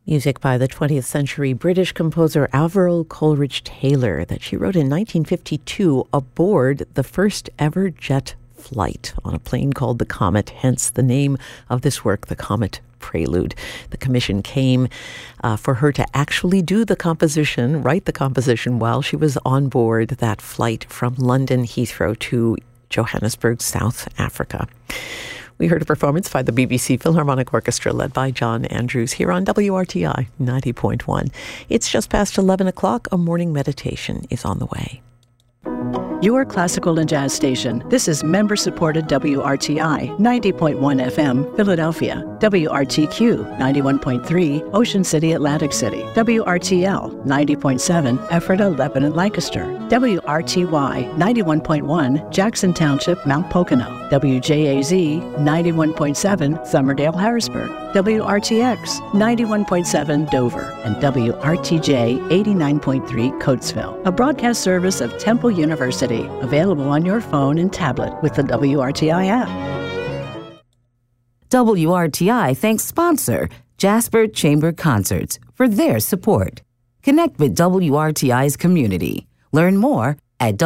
Music by the 20th century British composer Averil Coleridge Taylor that she wrote in 1952 aboard the first ever jet flight on a plane called the Comet, hence the name of this work, The Comet Prelude. The commission came for her to actually do the composition, write the composition while she was on board that flight from London Heathrow to Johannesburg, South Africa. We heard a performance by the BBC Philharmonic Orchestra led by John Andrews here on WRTI 90.1. It's just past 11 o'clock. A morning meditation is on the way. Your classical and jazz station. This is member-supported WRTI 90.1 FM, Philadelphia. WRTQ 91.3, Ocean City, Atlantic City. WRTL 90.7, Ephrata, Lebanon, Lancaster. WRTY 91.1, Jackson Township, Mount Pocono. WJAZ 91.7, Somerdale, Harrisburg. WRTX 91.7, Dover. And WRTJ 89.3, Coatesville. A broadcast service of Temple University. Available on your phone and tablet with the WRTI app. WRTI thanks sponsor Jasper Chamber Concerts for their support. Connect with WRTI's community. Learn more at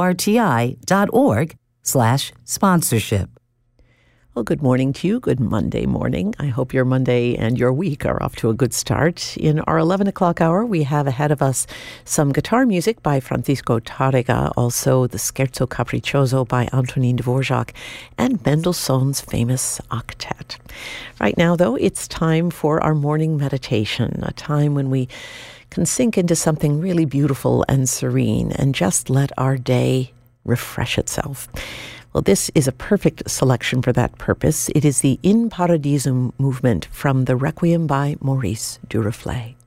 wrti.org/sponsorship. Well, good morning to you. Good Monday morning. I hope your Monday and your week are off to a good start. In our 11 o'clock hour, we have ahead of us some guitar music by Francisco Tárrega, also the Scherzo Capriccioso by Antonin Dvorak, and Mendelssohn's famous octet. Right now, though, it's time for our morning meditation, a time when we can sink into something really beautiful and serene and just let our day refresh itself. Well, this is a perfect selection for that purpose. It is the In Paradiso movement from the Requiem by Maurice Duruflé.